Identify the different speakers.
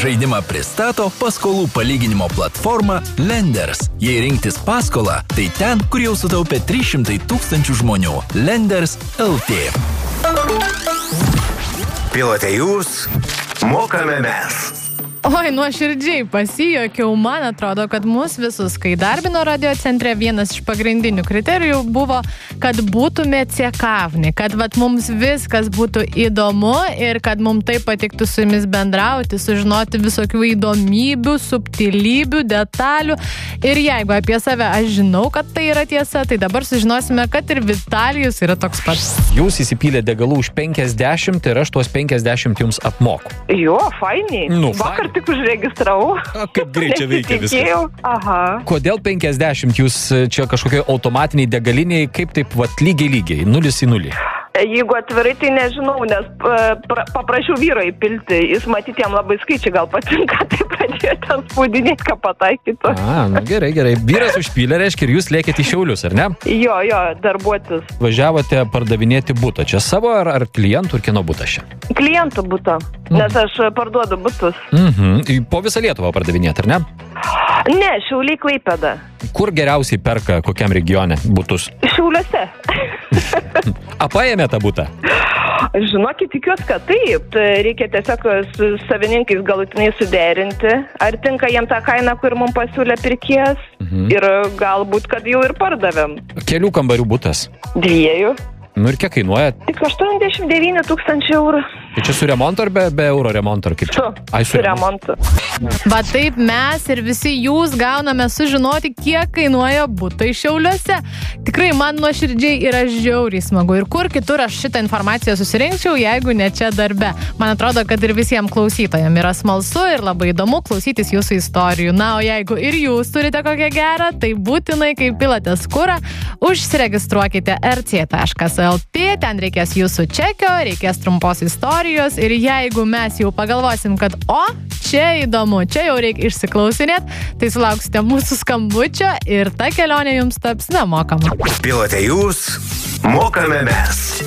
Speaker 1: Žaidimą pristato paskolų palyginimo platforma Lenders. Jei rinktis paskolą, tai ten, kur jau sutaupė 300 000 žmonių. Lenders LT.
Speaker 2: Pilote jūs, mokame mes.
Speaker 3: Oi, nuoširdžiai pasijuokiau, man atrodo, kad mus visus, kai darbino radio centre, vienas iš pagrindinių kriterijų buvo, kad būtume ciekavni, kad mums viskas būtų įdomu ir kad mums taip patiktų su jumis bendrauti, sužinoti visokių įdomybių, subtilybių, detalių. Ir jeigu apie save aš žinau, kad tai yra tiesa, tai dabar sužinosime, kad ir Vitalijus yra toks pats.
Speaker 4: Jūs įsipylė degalų už 50 ir aš tuos 50 jums apmoku.
Speaker 5: Jo, fainiai. Vakar tik užregistravau.
Speaker 4: Kaip greit čia veikia viskas.
Speaker 5: Aha.
Speaker 4: Kodėl 50? Jūs čia kažkokie automatiniai degaliniai, kaip taip lygiai, 0 į 0?
Speaker 5: Jeigu atvirai, tai nežinau, nes paprašiau vyro įpilti. Jis matyti jam labai skaičiai gal patinka, tai pradėjo ten spaudinėti, ką pataikytų.
Speaker 4: Gerai. Vyras užpylė, reiškia, ir jūs lėkėte į Šiaulius, ar ne?
Speaker 5: Jo, darbuotis.
Speaker 4: Važiavote pardavinėti butą. Čia savo ar klientų ir kieno butą čia?
Speaker 5: Klientų butą, nes aš parduodu butus.
Speaker 4: Po visą Lietuvą pardavinėti, ar ne?
Speaker 5: Ne, Šiauliai Klaipėda.
Speaker 4: Kur geriausiai perka, kokiam regione butus?
Speaker 5: Šiauliuose.
Speaker 4: Paėmė tą butą?
Speaker 5: Žinokit, tikiuosi, kad taip. Reikia tiesiog su savininkais galutinai suderinti. Ar tinka jiem tą kainą, kur mums pasiūlė pirkėjas? Ir galbūt, kad jau ir pardavėm.
Speaker 4: Kelių kambarių butas?
Speaker 5: 2.
Speaker 4: Ir kiek kainuoja?
Speaker 5: Tik 89 000 eurų.
Speaker 4: Tai čia su remontu ar be euro remonto?
Speaker 5: Su remontu.
Speaker 3: Va taip mes ir visi jūs gauname sužinoti, kiek kainuoja butai Šiauliuose. Tikrai man nuoširdžiai yra žiauriai smagu. Ir kur kitur aš šitą informaciją susirinkčiau, jeigu ne čia darbe. Man atrodo, kad ir visiems klausytojams yra smalsu ir labai įdomu klausytis jūsų istorijų. Na, o jeigu ir jūs turite kokią gerą, tai būtinai, kai pilatės kurą, užsiregistruokite rc.lt, ten reikės jūsų čekio, reikės trumpos istorijos ir jeigu mes jau pagalvosim, kad čia įdomu, čia jau reikia išsiklausinėti, tai sulauksite mūsų skambučio ir ta kelionė jums taps nemokama.
Speaker 2: Pilote jūs, mokame mes.